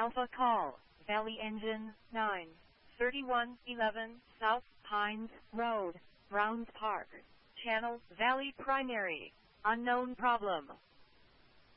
Alpha Call, Valley Engine 9, 3111 South Pines Road, Browns Park, Channel Valley Primary, unknown problem.